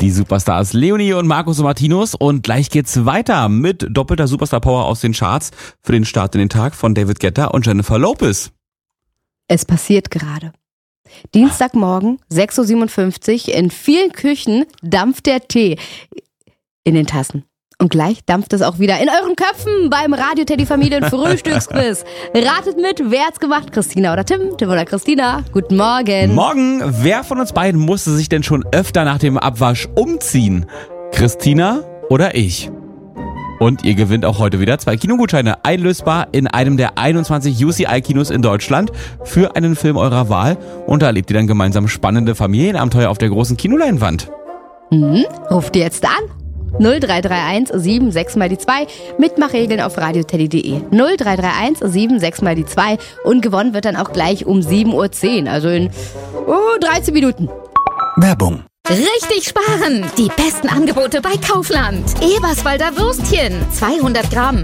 Die Superstars Leonie und Markus und Martinus. Und gleich geht's weiter mit doppelter Superstar-Power aus den Charts für den Start in den Tag von David Guetta und Jennifer Lopez. Es passiert gerade. Dienstagmorgen, 6.57 Uhr, in vielen Küchen dampft der Tee in den Tassen. Und gleich dampft es auch wieder in euren Köpfen beim Radio Teddy Familien Frühstücksquiz. Ratet mit, wer hat's gemacht? Christina oder Tim? Tim oder Christina? Guten Morgen. Morgen. Wer von uns beiden musste sich denn schon öfter nach dem Abwasch umziehen? Christina oder ich? Und ihr gewinnt auch heute wieder 2 Kinogutscheine, einlösbar in einem der 21 UCI-Kinos in Deutschland für einen Film eurer Wahl. Und da erlebt ihr dann gemeinsam spannende Familienabenteuer auf der großen Kinoleinwand. Ruft ihr jetzt an? 0331 76 mal die 2. Mitmachregeln auf radioteddy.de. 0331 76 mal die 2. Und gewonnen wird dann auch gleich um 7.10 Uhr, also in 13 Minuten. Werbung. Richtig sparen! Die besten Angebote bei Kaufland. Eberswalder Würstchen, 200 Gramm,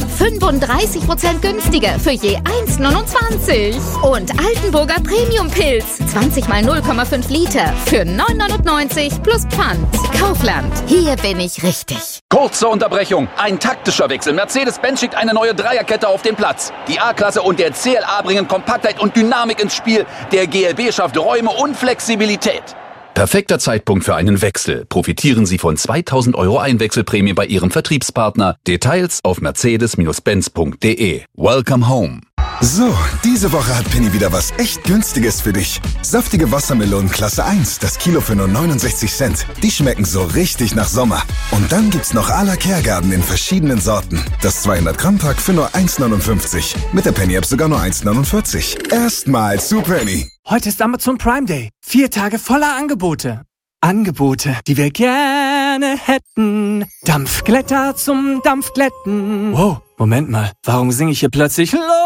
35% günstiger für je 1,29. Und Altenburger Premium-Pilz, 20 mal 0,5 Liter für 9,99 plus Pfand. Kaufland, hier bin ich richtig. Kurze Unterbrechung, ein taktischer Wechsel. Mercedes-Benz schickt eine neue Dreierkette auf den Platz. Die A-Klasse und der CLA bringen Kompaktheit und Dynamik ins Spiel. Der GLB schafft Räume und Flexibilität. Perfekter Zeitpunkt für einen Wechsel. Profitieren Sie von 2.000 € Einwechselprämie bei Ihrem Vertriebspartner. Details auf mercedes-benz.de. Welcome home. So, diese Woche hat Penny wieder was echt Günstiges für dich. Saftige Wassermelonen Klasse 1, das Kilo für nur 69 Cent. Die schmecken so richtig nach Sommer. Und dann gibt's noch à la Kergarten in verschiedenen Sorten. Das 200-Gramm-Pack für nur 1,59. Mit der Penny-App sogar nur 1,49. Erstmal zu Penny. Heute ist Amazon Prime Day. 4 Tage voller Angebote. Angebote, die wir gerne hätten. Dampfglätter zum Dampfglätten. Wow, Moment mal. Warum singe ich hier plötzlich